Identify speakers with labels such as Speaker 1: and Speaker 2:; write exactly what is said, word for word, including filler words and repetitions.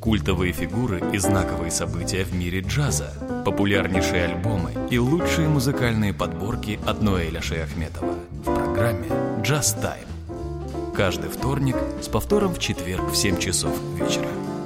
Speaker 1: культовые фигуры и знаковые события в мире джаза, популярнейшие альбомы и лучшие музыкальные подборки от Ноэля Шейахметова в программе «Джаз Тайм». Каждый вторник с повтором в четверг в семь часов вечера.